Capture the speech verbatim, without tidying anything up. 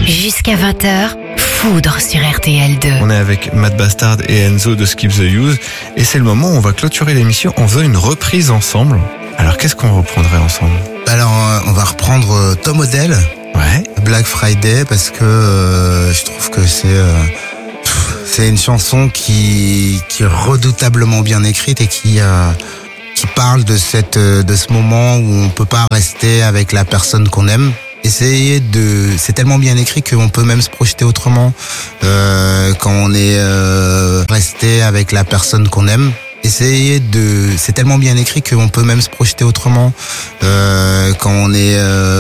Jusqu'à vingt heures, Foudre sur R T L deux. On est avec Matt Bastard et Enzo de Skip the Use et c'est le moment où on va clôturer l'émission en faisant une reprise ensemble. Alors qu'est-ce qu'on reprendrait ensemble? Alors on va reprendre Tom Odell, Ouais. Black Friday, parce que euh, je trouve que c'est euh, c'est une chanson qui qui est redoutablement bien écrite et qui euh, qui parle de cette de ce moment où on peut pas rester avec la personne qu'on aime. Essayer de, c'est tellement bien écrit qu'on peut même se projeter autrement euh, quand on est euh, resté avec la personne qu'on aime. Essayer de, c'est tellement bien écrit qu'on peut même se projeter autrement euh, quand on est euh,